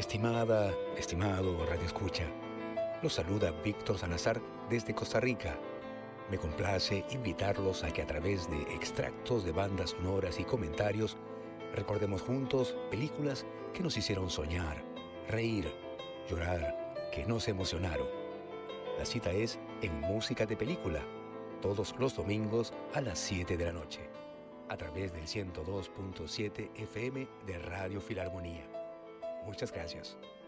Estimado Radio Escucha, los saluda Víctor Salazar desde Costa Rica. Me complace invitarlos a que a través de extractos de bandas sonoras y comentarios recordemos juntos películas que nos hicieron soñar, reír, llorar, que nos emocionaron. La cita es en Música de Película, todos los domingos a las 7 de la noche, a través del 102.7 FM de Radio Filarmonía. Muchas gracias.